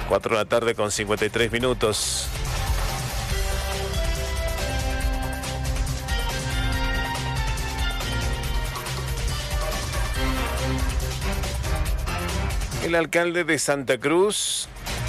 4 de la tarde con 53 minutos. El alcalde de Santa Cruz,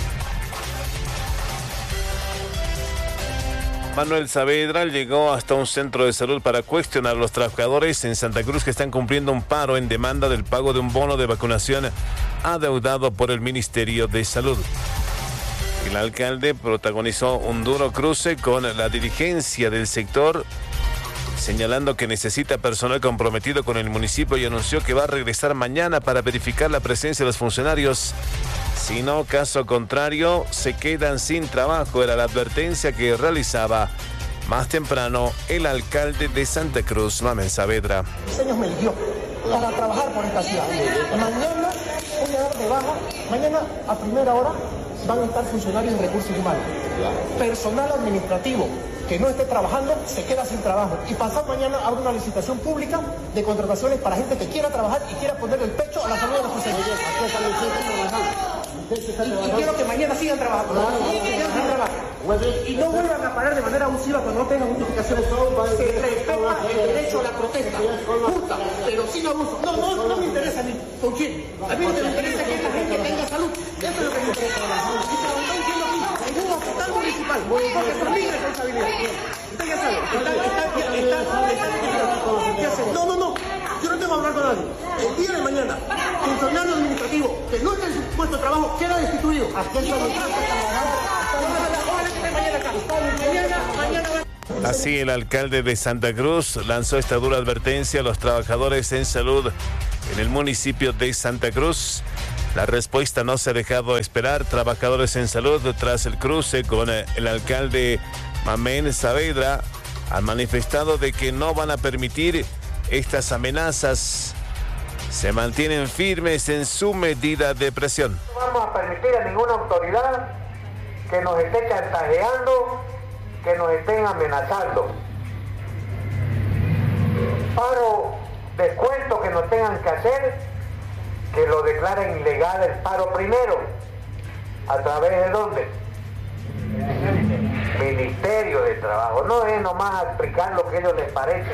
Manuel Saavedra, llegó hasta un centro de salud para cuestionar a los trabajadores en Santa Cruz que están cumpliendo un paro en demanda del pago de un bono de vacunación adeudado por el Ministerio de Salud. El alcalde protagonizó un duro cruce con la dirigencia del sector, señalando que necesita personal comprometido con el municipio y anunció que va a regresar mañana para verificar la presencia de los funcionarios. Si no, caso contrario, se quedan sin trabajo. Era la advertencia que realizaba más temprano el alcalde de Santa Cruz, Manuel Saavedra. Años me eligió para trabajar por esta ciudad. Mañana voy a dar de baja, mañana a primera hora van a estar funcionarios de recursos humanos. Personal administrativo que no esté trabajando se queda sin trabajo. Y pasado mañana habrá una licitación pública de contrataciones para gente que quiera trabajar y quiera poner el pecho a la salud de los funcionarios. Y quiero que mañana sigan trabajando. Y no vuelvan a parar de manera abusiva cuando no tengan justificación. Se respeta el derecho a la protesta. Justa, pero sin abuso. No me interesa a mí. ¿Con quién? A mí lo que me interesa es que la gente tenga salud. Eso es lo que me interesa. Y se lo están diciendo aquí en un hospital municipal. Porque por mi responsabilidad. Usted ya sabe. No. Yo no tengo que hablar con nadie. El día de mañana, funcionario administrativo que no está en su puesto de trabajo queda destituido. Así el alcalde de Santa Cruz lanzó esta dura advertencia a los trabajadores en salud en el municipio de Santa Cruz. La respuesta no se ha dejado esperar. Trabajadores en salud, tras el cruce con el alcalde Manuel Saavedra, han manifestado de que no van a permitir estas amenazas. Se mantienen firmes en su medida de presión. No vamos a permitir a ninguna autoridad que nos esté chantajeando, que nos estén amenazando. Paro, descuento que nos tengan que hacer, que lo declaren ilegal el paro primero. ¿A través de dónde? Ministerio de Trabajo. No es nomás explicar lo que a ellos les parece.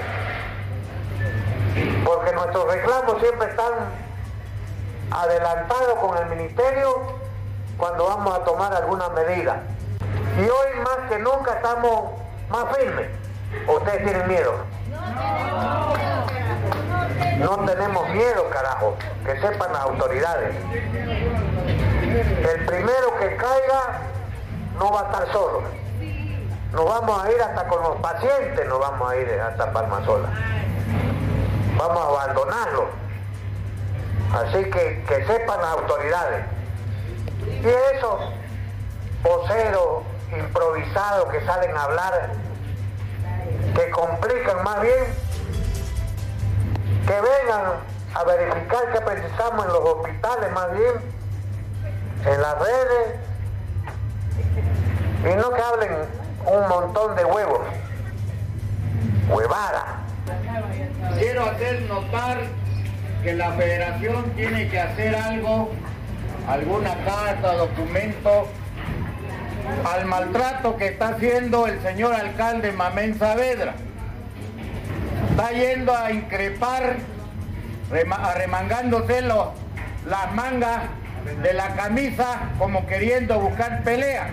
Porque nuestros reclamos siempre están adelantados con el ministerio cuando vamos a tomar alguna medida. Y hoy más que nunca estamos más firmes. ¿Ustedes tienen miedo? No tenemos miedo, carajo. Que sepan las autoridades. El primero que caiga no va a estar solo. Nos vamos a ir hasta con los pacientes, nos vamos a ir hasta Palmasola. Vamos a abandonarlo. Así que sepan las autoridades. Y esos voceros improvisados que salen a hablar, que complican más bien, que vengan a verificar qué precisamos en los hospitales más bien, en las redes, y no que hablen un montón de huevos, huevada. Quiero hacer notar que la federación tiene que hacer algo, alguna carta, documento, al maltrato que está haciendo el señor alcalde Manuel Saavedra. Está yendo a increpar, arremangándose las mangas de la camisa como queriendo buscar pelea.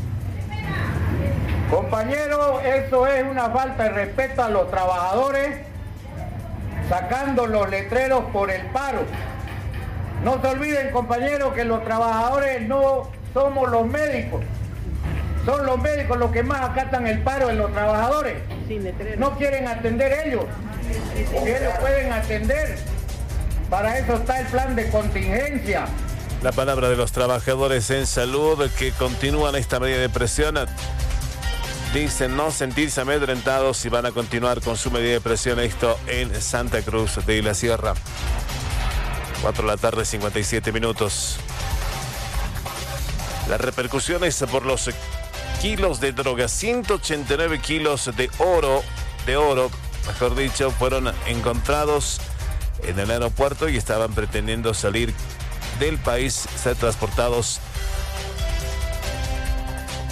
Compañero, eso es una falta de respeto a los trabajadores, sacando los letreros por el paro. No se olviden, compañeros, que los trabajadores no somos los médicos. Son los médicos los que más acatan el paro en los trabajadores. No quieren atender ellos, porque ellos pueden atender. Para eso está el plan de contingencia. La palabra de los trabajadores en salud que continúan esta medida de presión. Dicen no sentirse amedrentados y van a continuar con su medida de presión, esto en Santa Cruz de la Sierra. 4 de la tarde, 57 minutos. Las repercusiones por los kilos de droga, 189 kilos de oro, mejor dicho, fueron encontrados en el aeropuerto y estaban pretendiendo salir del país, ser transportados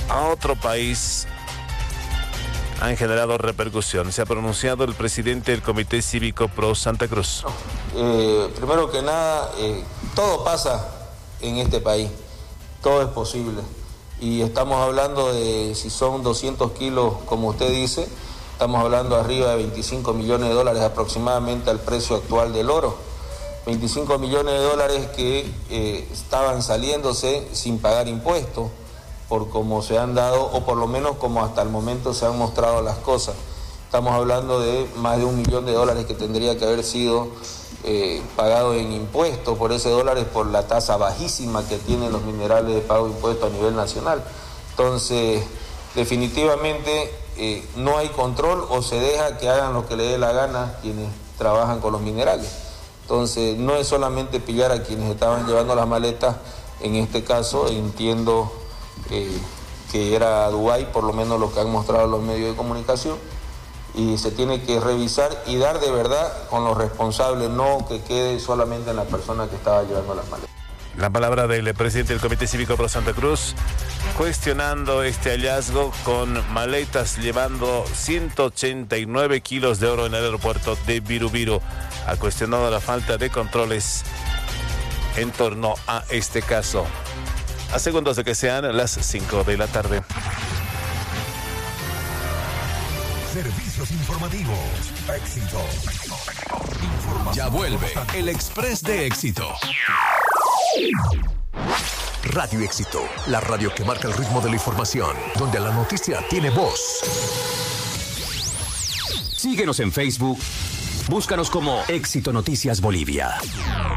a otro país han generado repercusión. Se ha pronunciado el presidente del Comité Cívico Pro Santa Cruz. Primero que nada, todo pasa en este país, todo es posible. Y estamos hablando de, si son 200 kilos, como usted dice, estamos hablando arriba de 25 millones de dólares aproximadamente al precio actual del oro. 25 millones de dólares que estaban saliéndose sin pagar impuestos, por cómo se han dado, o por lo menos como hasta el momento se han mostrado las cosas. Estamos hablando de más de $1 millón que tendría que haber sido pagado en impuestos por ese dólar, por la tasa bajísima que tienen los minerales de pago de impuestos a nivel nacional. Entonces, definitivamente no hay control, o se deja que hagan lo que les dé la gana quienes trabajan con los minerales. Entonces, no es solamente pillar a quienes estaban llevando las maletas, en este caso entiendo que era Dubái, por lo menos lo que han mostrado los medios de comunicación, y se tiene que revisar y dar de verdad con los responsables, no que quede solamente en la persona que estaba llevando las maletas. La palabra del presidente del Comité Cívico Pro Santa Cruz, cuestionando este hallazgo con maletas llevando 189 kilos de oro en el aeropuerto de Viru. Ha cuestionado la falta de controles en torno a este caso. A segundos de que sean las 5 de la tarde. Servicios informativos. Éxito. Ya vuelve el Express de Éxito. Radio Éxito, la radio que marca el ritmo de la información, donde la noticia tiene voz. Síguenos en Facebook. Búscanos como Éxito Noticias Bolivia.